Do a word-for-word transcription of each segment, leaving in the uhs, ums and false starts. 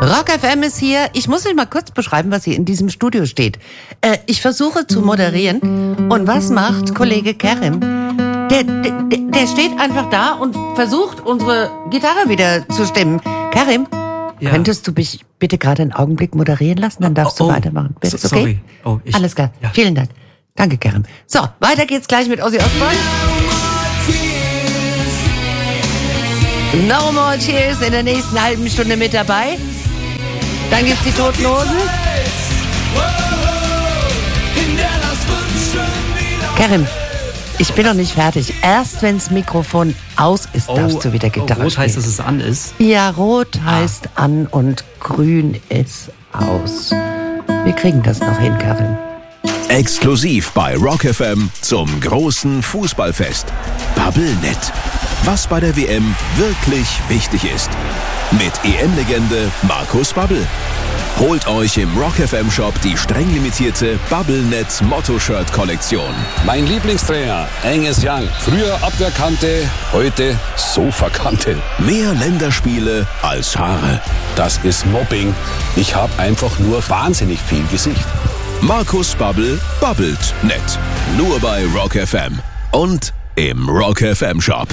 Rock F M ist hier. Ich muss euch mal kurz beschreiben, was hier in diesem Studio steht. Äh, ich versuche zu moderieren. Und was macht Kollege Kerim? Der, der, der steht einfach da und versucht, unsere Gitarre wieder zu stimmen. Kerim, ja. Könntest du mich bitte gerade einen Augenblick moderieren lassen? Dann darfst oh, du weitermachen. So, okay? Sorry. Oh, ich, Alles klar. Ja. Vielen Dank. Danke, Kerim. So, weiter geht's gleich mit Ozzy Osbourne. No More Tears in der nächsten halben Stunde mit dabei. Dann gibt's die Toten Hosen. Kerim, ich bin noch nicht fertig. Erst wenn's Mikrofon aus ist, oh, darfst du wieder Gitarre oh, rot spielen. heißt, dass es an ist? Ja, rot heißt ah. an und grün ist aus. Wir kriegen das noch hin, Kerim. Exklusiv bei Rock F M zum großen Fußballfest. Bubblenet. Was bei der W M wirklich wichtig ist. Mit E M-Legende Markus Babbel. Holt euch im Rock F M Shop die streng limitierte Bubblenet Motto-Shirt-Kollektion. Mein Lieblingstrainer, Angus Young. Früher Abwehrkante, heute Sofakante. Mehr Länderspiele als Haare. Das ist Mobbing. Ich habe einfach nur wahnsinnig viel Gesicht. Markus Babbel babbelt nett. Nur bei Rock F M. Und im Rock F M Shop.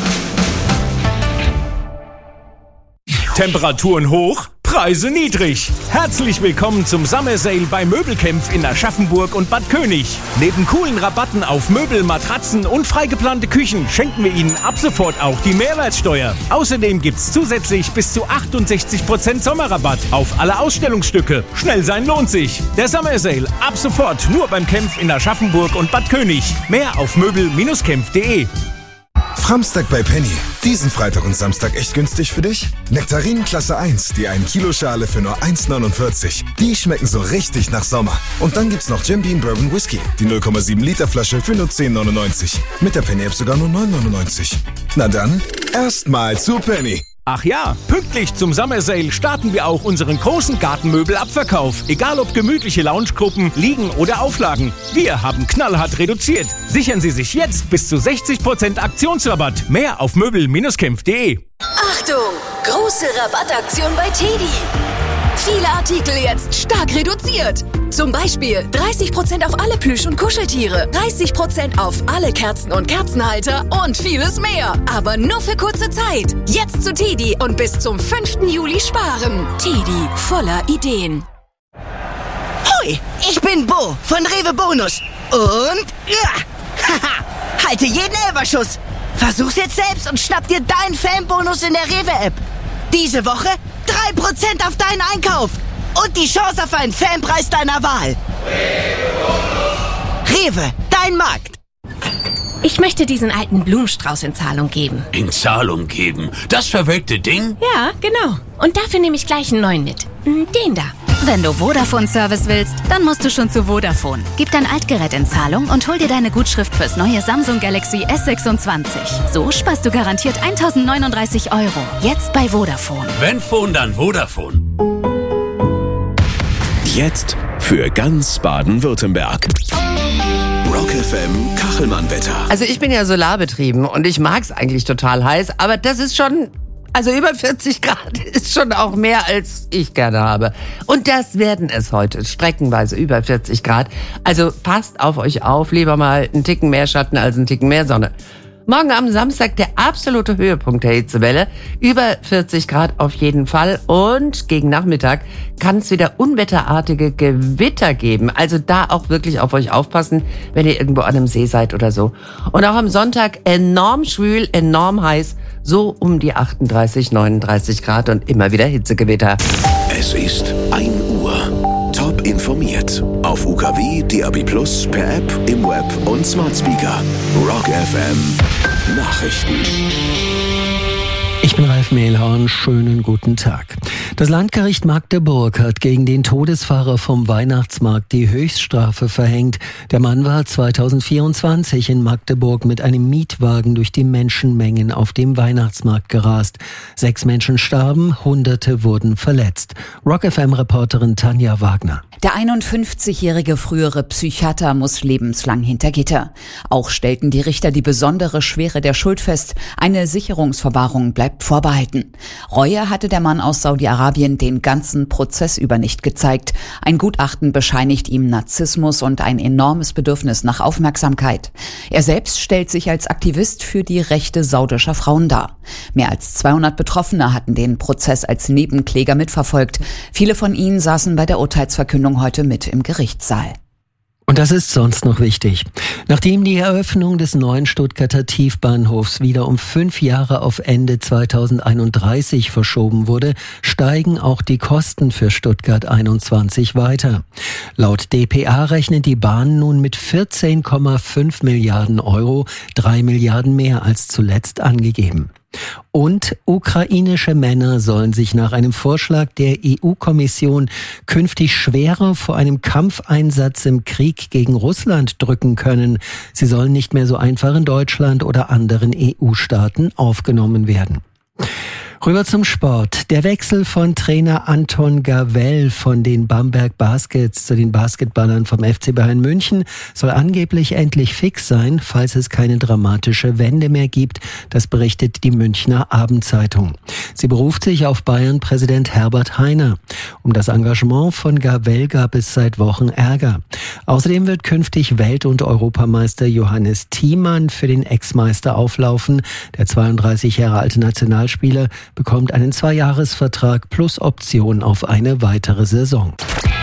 Temperaturen hoch, Preise niedrig. Herzlich willkommen zum Summer Sale bei Möbelkämpf in Aschaffenburg und Bad König. Neben coolen Rabatten auf Möbel, Matratzen und freigeplante Küchen schenken wir Ihnen ab sofort auch die Mehrwertsteuer. Außerdem gibt's zusätzlich bis zu achtundsechzig Prozent Sommerrabatt auf alle Ausstellungsstücke. Schnell sein lohnt sich. Der Summer Sale ab sofort nur beim Kämpf in Aschaffenburg und Bad König. Mehr auf möbel Bindestrich kämpf punkt de. Framstag bei Penny. Diesen Freitag und Samstag echt günstig für dich? Nektarinen Klasse eins, die ein Kilo Schale für nur eins neunundvierzig. Die schmecken so richtig nach Sommer. Und dann gibt's noch Jim Beam Bourbon Whisky, die null Komma sieben Liter Flasche für nur zehn neunundneunzig. Mit der Penny App sogar nur neun neunundneunzig. Na dann, erstmal zu Penny. Ach ja, pünktlich zum Summer Sale starten wir auch unseren großen Gartenmöbelabverkauf. Egal ob gemütliche Loungegruppen, Liegen oder Auflagen. Wir haben knallhart reduziert. Sichern Sie sich jetzt bis zu sechzig Prozent Aktionsrabatt. Mehr auf möbel Bindestrich kämpf punkt de. Achtung! Große Rabattaktion bei Teddy. Viele Artikel jetzt stark reduziert. Zum Beispiel dreißig Prozent auf alle Plüsch- und Kuscheltiere, dreißig Prozent auf alle Kerzen und Kerzenhalter und vieles mehr. Aber nur für kurze Zeit. Jetzt zu Teddy und bis zum fünften Juli sparen. Teddy, voller Ideen. Hoi, ich bin Bo von Rewe Bonus. Und ja, haha, halte jeden Elferschuss. Versuch's jetzt selbst und schnapp dir deinen Fanbonus in der Rewe-App. Diese Woche drei Prozent auf deinen Einkauf und die Chance auf einen Fanpreis deiner Wahl. Rewe, dein Markt. Ich möchte diesen alten Blumenstrauß in Zahlung geben. In Zahlung geben? Das verwelkte Ding? Ja, genau. Und dafür nehme ich gleich einen neuen mit. Den da. Wenn du Vodafone-Service willst, dann musst du schon zu Vodafone. Gib dein Altgerät in Zahlung und hol dir deine Gutschrift fürs neue Samsung Galaxy S sechsundzwanzig. So sparst du garantiert eintausendneununddreißig Euro. Jetzt bei Vodafone. Wenn Phone, dann Vodafone. Jetzt für ganz Baden-Württemberg. Rock F M Kachelmann-Wetter. Also ich bin ja solarbetrieben und ich mag's eigentlich total heiß, aber das ist schon... Also über vierzig Grad ist schon auch mehr, als ich gerne habe. Und das werden es heute, streckenweise über vierzig Grad. Also passt auf euch auf, lieber mal einen Ticken mehr Schatten als einen Ticken mehr Sonne. Morgen am Samstag der absolute Höhepunkt der Hitzewelle. Über vierzig Grad auf jeden Fall. Und gegen Nachmittag kann es wieder unwetterartige Gewitter geben. Also da auch wirklich auf euch aufpassen, wenn ihr irgendwo an einem See seid oder so. Und auch am Sonntag enorm schwül, enorm heiß. So um die achtunddreißig, neununddreißig Grad und immer wieder Hitzegewitter. Es ist ein Uhr. Top informiert. Auf U K W, D A B plus, per App, im Web und Smart Speaker. Rock F M Nachrichten. Ich bin Ralf Mehlhorn, schönen guten Tag. Das Landgericht Magdeburg hat gegen den Todesfahrer vom Weihnachtsmarkt die Höchststrafe verhängt. Der Mann war zweitausendvierundzwanzig in Magdeburg mit einem Mietwagen durch die Menschenmengen auf dem Weihnachtsmarkt gerast. Sechs Menschen starben, Hunderte wurden verletzt. Rock F M-Reporterin Tanja Wagner. Der einundfünfzigjährige frühere Psychiater muss lebenslang hinter Gitter. Auch stellten die Richter die besondere Schwere der Schuld fest. Eine Sicherungsverwahrung bleibt vorbehalten. Reue hatte der Mann aus Saudi-Arabien Saudi-Arabien den ganzen Prozess über nicht gezeigt. Ein Gutachten bescheinigt ihm Narzissmus und ein enormes Bedürfnis nach Aufmerksamkeit. Er selbst stellt sich als Aktivist für die Rechte saudischer Frauen dar. Mehr als zweihundert Betroffene hatten den Prozess als Nebenkläger mitverfolgt. Viele von ihnen saßen bei der Urteilsverkündung heute mit im Gerichtssaal. Und das ist sonst noch wichtig. Nachdem die Eröffnung des neuen Stuttgarter Tiefbahnhofs wieder um fünf Jahre auf Ende zweitausendeinunddreißig verschoben wurde, steigen auch die Kosten für Stuttgart einundzwanzig weiter. Laut D P A rechnet die Bahn nun mit vierzehn Komma fünf Milliarden Euro, drei Milliarden mehr als zuletzt angegeben. Und ukrainische Männer sollen sich nach einem Vorschlag der E U-Kommission künftig schwerer vor einem Kampfeinsatz im Krieg gegen Russland drücken können. Sie sollen nicht mehr so einfach in Deutschland oder anderen E U-Staaten aufgenommen werden. Rüber zum Sport. Der Wechsel von Trainer Anton Gavell von den Bamberg Baskets zu den Basketballern vom F C Bayern München soll angeblich endlich fix sein, falls es keine dramatische Wende mehr gibt. Das berichtet die Münchner Abendzeitung. Sie beruft sich auf Bayern-Präsident Herbert Hainer. Um das Engagement von Gavell gab es seit Wochen Ärger. Außerdem wird künftig Welt- und Europameister Johannes Thiemann für den Ex-Meister auflaufen. Der zweiunddreißig Jahre alte Nationalspieler bekommt einen Zweijahresvertrag plus Option auf eine weitere Saison.